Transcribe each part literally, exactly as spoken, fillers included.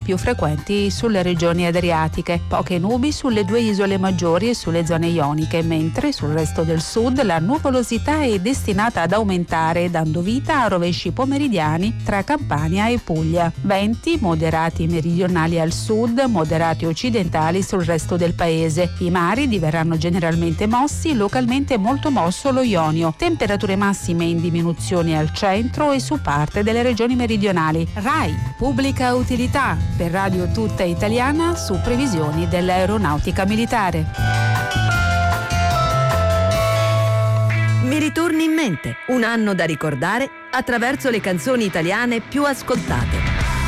più frequenti sulle regioni adriatiche, poche nubi sulle due isole maggiori e sulle zone ioniche, mentre sul resto del sud la nuvolosità è destinata ad aumentare, dando vita a rovesci pomeridiani tra Campania e Puglia. Venti moderati meridionali al sud, moderati occidentali sul resto del paese. I mari diverranno generalmente mossi, localmente molto mosso lo Ionio. Temperature massime in diminuzione al centro e su parte delle regioni meridionali. RAI, pubblica utilità, per Radio Tutta Italiana su previsioni dell'aeronautica militare. Mi ritorni in mente, un anno da ricordare attraverso le canzoni italiane più ascoltate.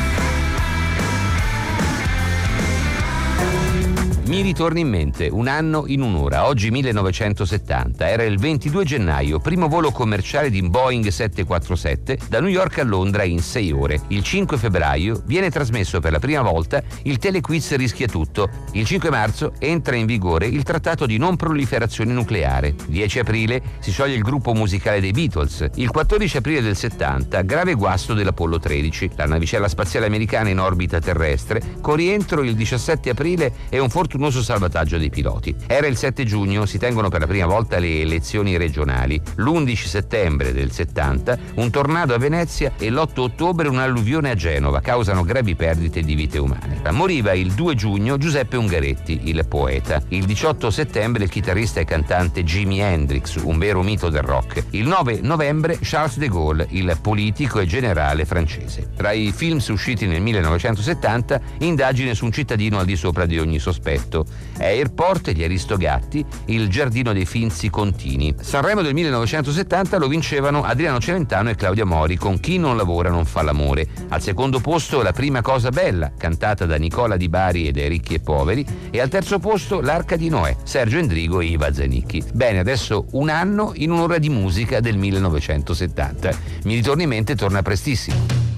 Mi ritorni in mente, un anno in un'ora, oggi millenovecentosettanta, era il ventidue gennaio, primo volo commerciale di Boeing sette quattro sette da New York a Londra in sei ore. Il cinque febbraio viene trasmesso per la prima volta il telequiz Rischia Tutto. Il cinque marzo entra in vigore il trattato di non proliferazione nucleare. dieci aprile si scioglie il gruppo musicale dei Beatles. Il quattordici aprile del settanta, grave guasto dell'Apollo tredici, la navicella spaziale americana in orbita terrestre, con rientro il diciassette aprile e un fortunoso salvataggio dei piloti. Era il sette giugno, si tengono per la prima volta le elezioni regionali. L'undici settembre del settanta un tornado a Venezia e l'otto ottobre un'alluvione a Genova causano gravi perdite di vite umane. Moriva il due giugno Giuseppe Ungaretti, il poeta. Il diciotto settembre il chitarrista e cantante Jimi Hendrix, un vero mito del rock. Il nove novembre Charles de Gaulle, il politico e generale francese. Tra i film usciti nel millenovecentosettanta, indagine su un cittadino al di sopra di ogni sospetto. Airport, Gli Aristogatti, Il giardino dei Finzi Contini. Sanremo del millenovecentosettanta lo vincevano Adriano Celentano e Claudia Mori con Chi non lavora non fa l'amore. Al secondo posto La prima cosa bella, cantata da Nicola Di Bari e dai Ricchi e Poveri, e al terzo posto L'Arca di Noè, Sergio Endrigo e Iva Zanicchi. Bene, adesso un anno in un'ora di musica del millenovecentosettanta. Mi ritorni in mente, torna prestissimo.